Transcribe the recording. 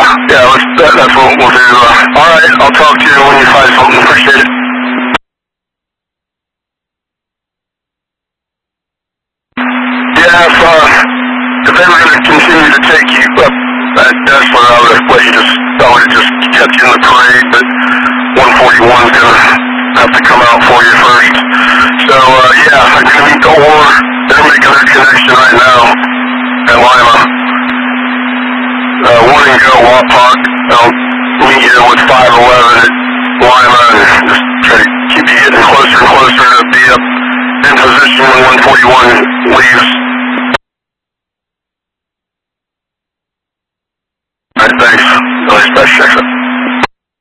That's what we'll do. Alright, I'll talk to you when you find something. Appreciate it. Yeah, if they were going to continue to take you up, that's where I would have just kept you in the parade, but 141's going to have to come out for you first. So, I'm going to meet the ore. They're making their connection right now at Lima. One and go, Wapak. I'll meet you with 511 at Lima and just try to keep you getting closer and closer to be up in position when 141 leaves.